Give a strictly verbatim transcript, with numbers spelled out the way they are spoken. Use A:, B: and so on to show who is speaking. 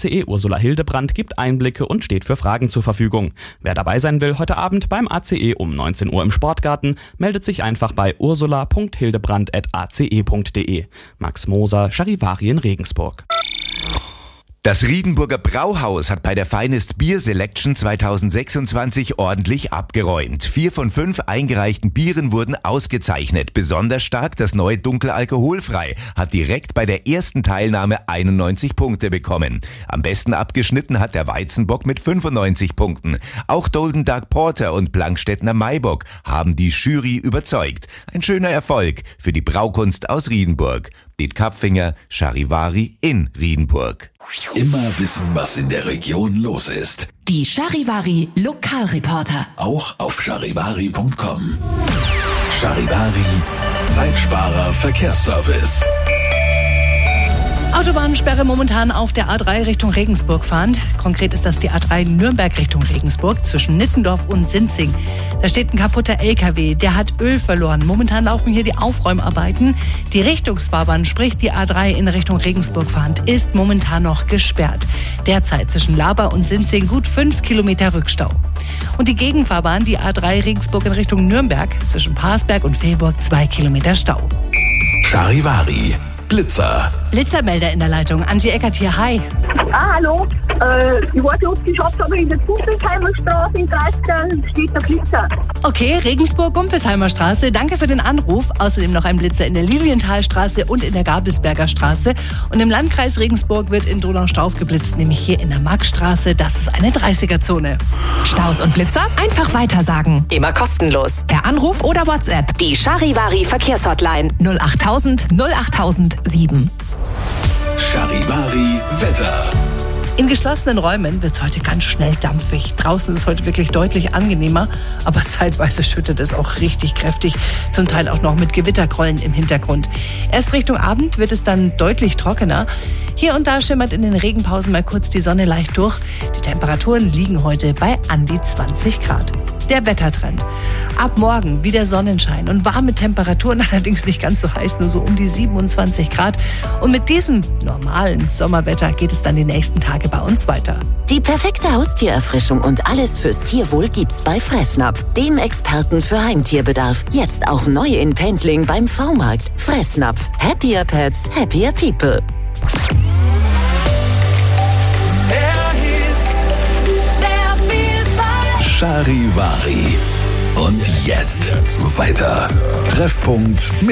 A: C E Ursula Hildebrand gibt Einblicke und steht für Fragen zur Verfügung. Wer dabei sein will, heute Abend beim A C E um neunzehn Uhr im Sportgarten, meldet sich einfach bei ursula punkt hildebrand at a c e punkt d e. Max Moser, Charivari in Regensburg.
B: Das Riedenburger Brauhaus hat bei der Finest Beer Selection zweitausendsechsundzwanzig ordentlich abgeräumt. Vier von fünf eingereichten Bieren wurden ausgezeichnet. Besonders stark das neue Dunkel alkoholfrei hat direkt bei der ersten Teilnahme einundneunzig Punkte bekommen. Am besten abgeschnitten hat der Weizenbock mit fünfundneunzig Punkten. Auch Golden Dark Porter und Blankstettner Maibock haben die Jury überzeugt. Ein schöner Erfolg für die Braukunst aus Riedenburg. Diet Kapfinger, Charivari in Riedenburg.
C: Immer wissen, was in der Region los ist.
D: Die Charivari Lokalreporter.
C: Auch auf charivari punkt com. Charivari, Zeitsparer Verkehrsservice.
E: Autobahnsperre momentan auf der A drei Richtung Regensburg fahrend. Konkret ist das die A drei Nürnberg Richtung Regensburg zwischen Nittendorf und Sinzing. Da steht ein kaputter L K W, der hat Öl verloren. Momentan laufen hier die Aufräumarbeiten. Die Richtungsfahrbahn, sprich die A drei in Richtung Regensburg fahrend, ist momentan noch gesperrt. Derzeit zwischen Laber und Sinzing gut fünf Kilometer Rückstau. Und die Gegenfahrbahn, die A drei Regensburg in Richtung Nürnberg, zwischen Parsberg und Velburg zwei Kilometer Stau.
C: Charivari. Blitzer.
E: Blitzermelder in der Leitung. Angie Eckert hier, hi.
F: Ah, hallo. Äh, ich weiß nicht, ob Sie geschafft haben, in der Gumpelsheimer Straße in Dreizehn steht der Blitzer.
E: Okay, Regensburg-Gumpelsheimer Straße. Danke für den Anruf. Außerdem noch ein Blitzer in der Lilienthalstraße und in der Gabelsberger Straße. Und im Landkreis Regensburg wird in Donaustauf geblitzt, nämlich hier in der Maxstraße. Das ist eine dreißiger-Zone.
D: Staus und Blitzer? Einfach weitersagen. Immer kostenlos. Per Anruf oder WhatsApp. Die Charivari Verkehrshotline null achttausend null achttausend sieben.
C: Charivari Wetter.
E: In geschlossenen Räumen wird es heute ganz schnell dampfig. Draußen ist es heute wirklich deutlich angenehmer, aber zeitweise schüttet es auch richtig kräftig, zum Teil auch noch mit Gewittergrollen im Hintergrund. Erst Richtung Abend wird es dann deutlich trockener. Hier und da schimmert in den Regenpausen mal kurz die Sonne leicht durch. Die Temperaturen liegen heute bei an die zwanzig Grad. Der Wettertrend. Ab morgen wieder Sonnenschein und warme Temperaturen, allerdings nicht ganz so heiß, nur so um die siebenundzwanzig Grad. Und mit diesem normalen Sommerwetter geht es dann die nächsten Tage bei uns weiter.
G: Die perfekte Haustiererfrischung und alles fürs Tierwohl gibt's bei Fressnapf, dem Experten für Heimtierbedarf. Jetzt auch neu in Pendling beim V-Markt. Fressnapf. Happier Pets, happier People.
C: Charivari. Und jetzt weiter. Treffpunkt mit